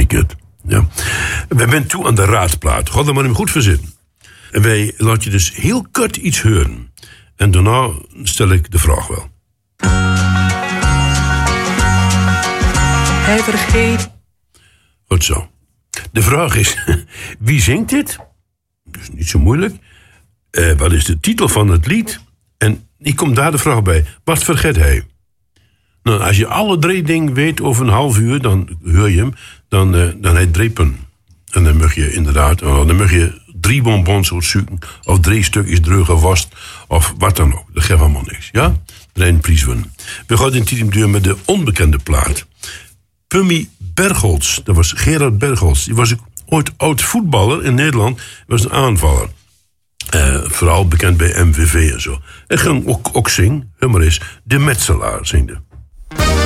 ik het. Ja. Wij zijn toe aan de raadplaat. Ga er maar hem goed verzitten. En wij laten je dus heel kort iets horen. En daarna stel ik de vraag wel. Hij vergeet. Goed zo. De vraag is, wie zingt dit? Dat is niet zo moeilijk. Wat is de titel van het lied? En ik kom daar de vraag bij. Wat vergeet hij? Nou, als je alle 3 dingen weet over een half uur, dan hoor je hem. Dan hij 3 punten. En dan mag je inderdaad, dan mag je 3 bonbons zoeken. Of 3 stukjes droge worst. Of wat dan ook. Dat geeft allemaal niks. Ja? 3 prijs winnen. We gaan in die deur met de onbekende plaat. Pummy Bergholz. Dat was Gerard Bergholz. Die was ooit oud voetballer in Nederland. Was een aanvaller. Vooral bekend bij MVV en zo. En ging ook zingen. Hör maar eens. De Metselaar zingde.